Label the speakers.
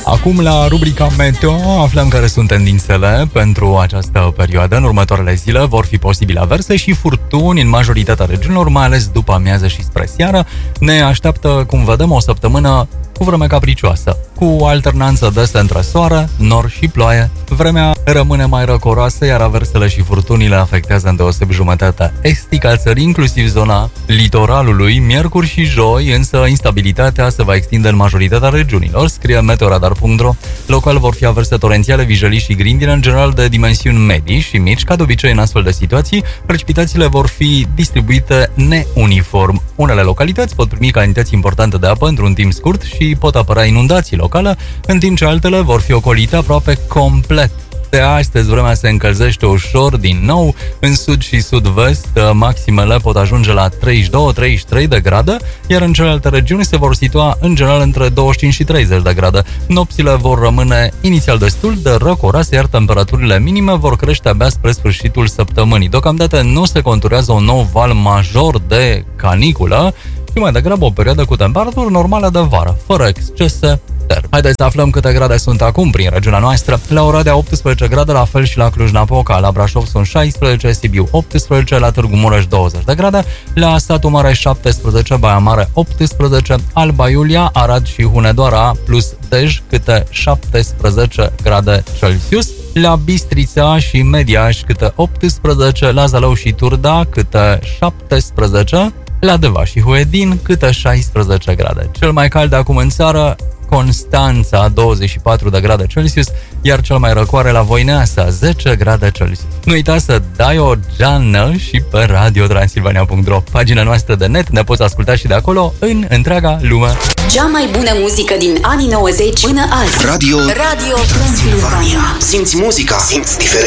Speaker 1: Acum, la rubrica Meteo, aflăm care sunt tendințele pentru această perioadă. În următoarele zile vor fi posibile averse și furtuni în majoritatea regiunilor, mai ales după amiază și spre seară. Ne așteaptă, cum vedem, o săptămână cu vreme capricioasă, cu alternanță dese între soare, nor și ploaie. Vremea rămâne mai răcoroasă, iar aversele și furtunile afectează îndeoseb jumătatea estică a țării, inclusiv zona litoralului. Miercuri și joi, însă, instabilitatea se va extinde în majoritatea regiunilor, scrie meteoradar.ro. Local vor fi averse torențiale, vijelii și grindine, în general de dimensiuni medii și mici. Ca de obicei, în astfel de situații, precipitațiile vor fi distribuite neuniform. Unele localități pot primi cantități importante de apă într-un timp scurt și pot apărea inundații locale, în timp ce altele vor fi ocolite aproape complet. De astăzi vremea se încălzește ușor din nou, în sud și sud-vest maximele pot ajunge la 32-33 de grade, iar în celelalte regiuni se vor situa în general între 25 și 30 de grade. Nopțile vor rămâne inițial destul de răcoroase, iar temperaturile minime vor crește abia spre sfârșitul săptămânii. Deocamdată nu se conturează un nou val major de caniculă, și mai degrabă o perioadă cu temperaturi normale de vară, fără excese termice. Haideți să aflăm câte grade sunt acum prin regiunea noastră. La Oradea 18 grade, la fel și la Cluj-Napoca, la Brașov sunt 16, Sibiu 18, la Târgu Mureș 20 de grade, la Satu Mare 17, Baia Mare 18, Alba Iulia, Arad și Hunedoara plus Dej câte 17 grade Celsius, la Bistrița și Mediaș câte 18, la Zalău și Turda câte 17, la Deva și Huedin câte 16 grade. Cel mai cald de acum în țară, Constanța 24 de grade Celsius, iar cel mai răcoare la Voineasa 10 grade Celsius. Nu uita să dai o geană și pe radiotransilvania.ro, pagina noastră de net, ne poți asculta și de acolo în întreaga lume.
Speaker 2: Cea mai bună muzică din anii 90 până azi.
Speaker 3: Radio
Speaker 2: Transilvania.
Speaker 3: Simți muzica, simți diferența.